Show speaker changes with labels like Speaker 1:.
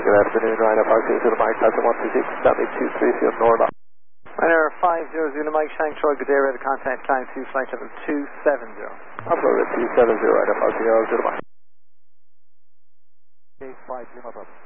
Speaker 1: Good afternoon, Ryder Park 0 Mike, Delta 126, Stanley 230 Norda.
Speaker 2: Ryder 500 Mike, Shang Troy, good day, ready to contact climb 2, flight level 270.
Speaker 1: Upload at 270, Ryder Park 0 Mike.
Speaker 3: 850, no problem.